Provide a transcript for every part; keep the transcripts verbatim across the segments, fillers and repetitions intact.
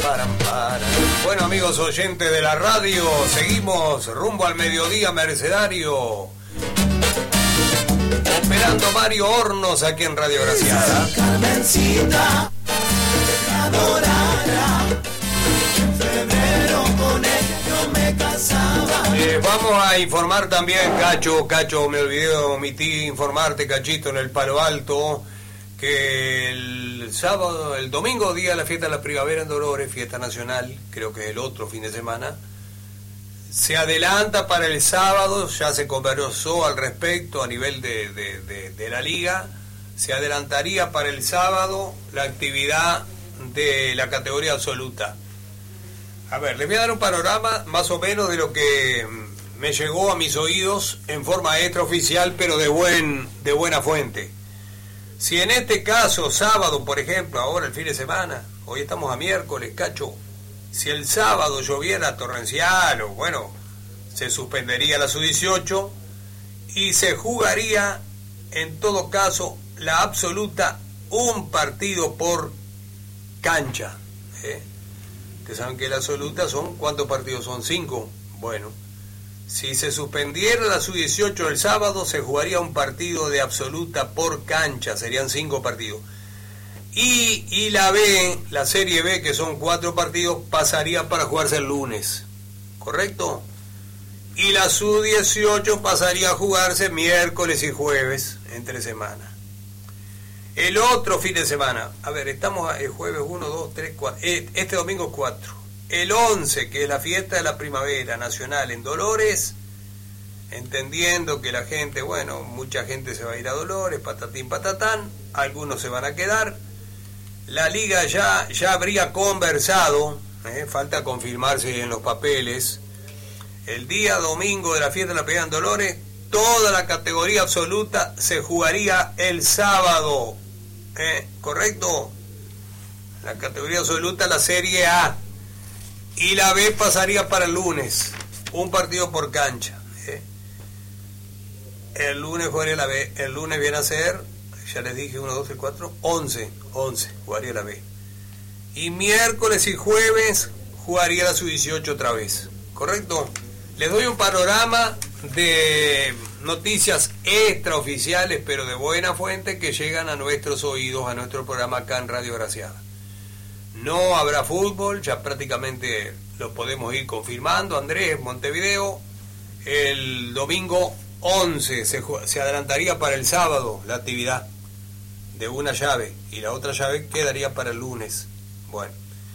param, param. Bueno, amigos oyentes de la radio, seguimos rumbo al mediodía mercedario. Operando Mario Hornos aquí en Radio Graciada. Carmencita, te adorara. En febrero con ella yo me casaba. Eh, vamos a informar también, Cacho, Cacho, me olvidé, omití informarte, Cachito, en el Palo Alto, que el sábado, el domingo, día de la fiesta de la primavera en Dolores, fiesta nacional, creo que es el otro fin de semana, se adelanta para el sábado, ya se conversó al respecto a nivel de, de, de, de la liga, se adelantaría para el sábado la actividad de la categoría absoluta. A ver, les voy a dar un panorama más o menos de lo que me llegó a mis oídos en forma extraoficial, pero de buen de buena fuente. Si en este caso, sábado, por ejemplo, ahora el fin de semana, hoy estamos a miércoles, Cacho, si el sábado lloviera torrencial o bueno, se suspendería la sub dieciocho y se jugaría en todo caso la absoluta, un partido por cancha. ¿eh? Ustedes saben que la absoluta son, ¿cuántos partidos son? Cinco. Bueno, si se suspendiera la sub dieciocho el sábado, se jugaría un partido de absoluta por cancha, serían cinco partidos. Y, y la B, la Serie B, que son cuatro partidos, pasaría para jugarse el lunes, ¿correcto? Y la sub dieciocho pasaría a jugarse miércoles y jueves, entre semana. El otro fin de semana, a ver, estamos el jueves uno, dos, tres, cuatro, este domingo cuatro. El once, que es la fiesta de la primavera nacional en Dolores, entendiendo que la gente, bueno, mucha gente se va a ir a Dolores, patatín, patatán, algunos se van a quedar. La liga ya, ya habría conversado, eh, falta confirmarse en los papeles, el día domingo de la fiesta de la primavera en Dolores, toda la categoría absoluta se jugaría el sábado, eh, ¿correcto? La categoría absoluta, la Serie A, y la B pasaría para el lunes, un partido por cancha. ¿eh? El lunes jugaría la B, el lunes viene a ser, ya les dije, uno, dos, tres, cuatro, once, once jugaría la B. Y miércoles y jueves jugaría la sub dieciocho otra vez, ¿correcto? Les doy un panorama de noticias extraoficiales, pero de buena fuente, que llegan a nuestros oídos, a nuestro programa acá en Radio Graciada. No habrá fútbol, ya prácticamente lo podemos ir confirmando, Andrés, Montevideo. El domingo once se, se adelantaría para el sábado la actividad de una llave, y la otra llave quedaría para el lunes. Bueno,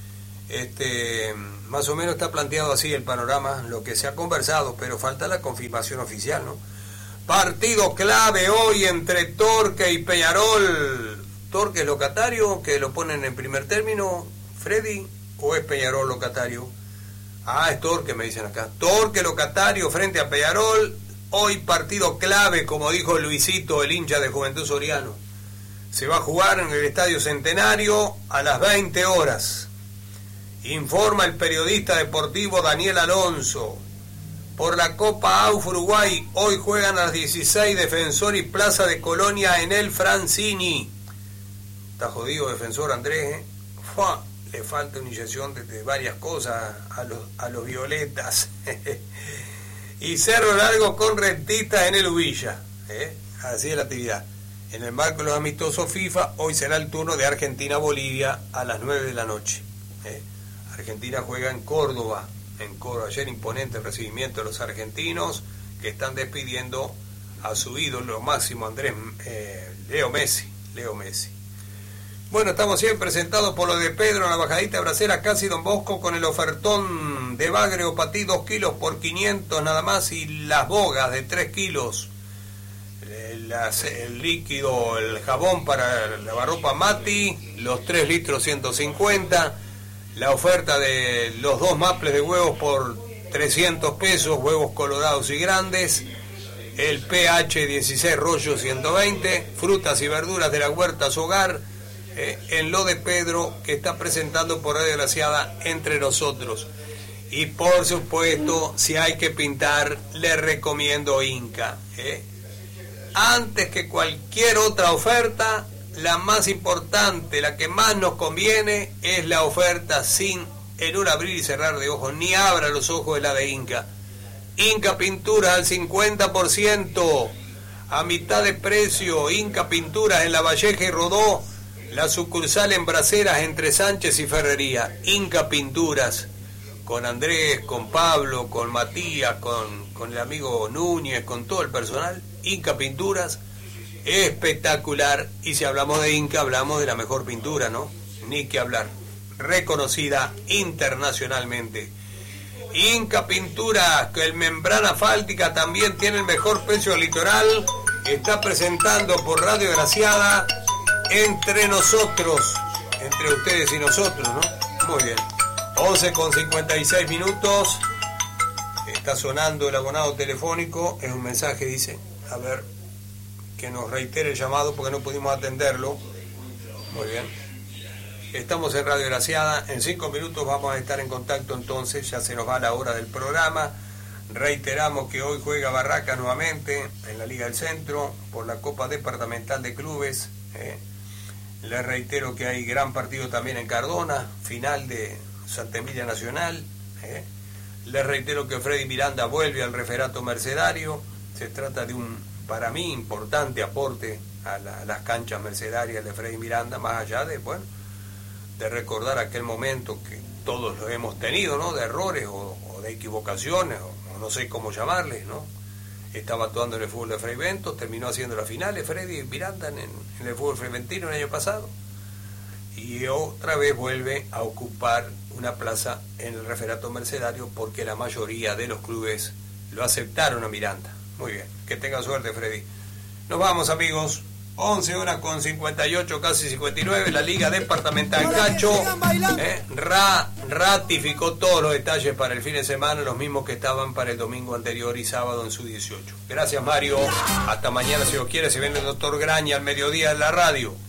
este más o menos está planteado así el panorama, lo que se ha conversado, pero falta la confirmación oficial, ¿no? Partido clave hoy entre Torque y Peñarol. Torque es locatario, que lo ponen en primer término, Freddy, o es Peñarol locatario. Ah, es Torque, me dicen acá. Torque locatario frente a Peñarol. Hoy partido clave, como dijo Luisito, el hincha de Juventud Soriano. Se va a jugar en el Estadio Centenario a las veinte horas. Informa el periodista deportivo Daniel Alonso. Por la Copa A U F Uruguay, hoy juegan a las dieciséis Defensor y Plaza de Colonia en el Francini. Está jodido Defensor, Andrés, ¿eh? ¡Fua! Le falta una inyección de, de varias cosas a los, a los violetas. Y Cerro Largo con Rentistas en el Ubilla. ¿eh? Así es la actividad. En el marco de los amistosos FIFA, hoy será el turno de Argentina-Bolivia a las nueve de la noche. ¿eh? Argentina juega en Córdoba, en Córdoba. Ayer imponente el recibimiento de los argentinos, que están despidiendo a su ídolo máximo, Andrés eh, Leo Messi. Leo Messi. Bueno, estamos siempre presentados por lo de Pedro en la bajadita bracera casi Don Bosco, con el ofertón de bagre o patí dos kilos por quinientos nada más, y las bogas de tres kilos, el, el líquido, el jabón para la lavarropa Mati, los tres litros ciento cincuenta, la oferta de los dos maples de huevos por trescientos pesos, huevos colorados y grandes, el P H dieciséis rollo ciento veinte, frutas y verduras de la huerta su hogar, eh, en lo de Pedro, que está presentando por Radio Graciada entre nosotros. Y por supuesto, si hay que pintar, le recomiendo Inca. ¿eh? Antes que cualquier otra oferta, la más importante, la que más nos conviene, es la oferta sin en un abrir y cerrar de ojos, ni abra los ojos de la de Inca. Inca Pinturas al cincuenta por ciento, a mitad de precio. Inca Pinturas en La Valleja y Rodó, la sucursal en Braceras entre Sánchez y Ferrería. Inca Pinturas, con Andrés, con Pablo, con Matías, con, con el amigo Núñez, con todo el personal. Inca Pinturas, espectacular. Y si hablamos de Inca, hablamos de la mejor pintura, ¿no? Ni que hablar. Reconocida internacionalmente. Inca Pinturas, que el membrana asfáltica también tiene el mejor precio del litoral, está presentando por Radio Graciada Entre Nosotros, entre ustedes y nosotros, ¿no? Muy bien. once con cincuenta y seis minutos, está sonando el abonado telefónico, es un mensaje, dice, a ver, que nos reitere el llamado porque no pudimos atenderlo. Muy bien. Estamos en Radio Graciada, en cinco minutos vamos a estar en contacto entonces, ya se nos va la hora del programa. Reiteramos que hoy juega Barracas nuevamente en la Liga del Centro por la Copa Departamental de Clubes. Eh. Les reitero que hay gran partido también en Cardona, final de Santa Emilia Nacional. Eh. Les reitero que Freddy Miranda vuelve al referato mercedario. Se trata de un, para mí, importante aporte a, la, a las canchas mercedarias de Freddy Miranda, más allá de, bueno, de recordar aquel momento que todos lo hemos tenido, ¿no? De errores o, o de equivocaciones, o, o no sé cómo llamarles, ¿no? Estaba actuando en el fútbol de Fray Bentos, terminó haciendo las finales Freddy Miranda en, en el fútbol freventino el año pasado, y otra vez vuelve a ocupar una plaza en el referato mercedario porque la mayoría de los clubes lo aceptaron a Miranda. Muy bien, que tenga suerte, Freddy. Nos vamos, amigos. once horas con cincuenta y ocho, casi cincuenta y nueve, la Liga Departamental Cacho eh, ra, ratificó todos los detalles para el fin de semana, los mismos que estaban para el domingo anterior y sábado en su dieciocho. Gracias, Mario. Hasta mañana, si Dios quiere. Se viene el doctor Graña al mediodía en la radio.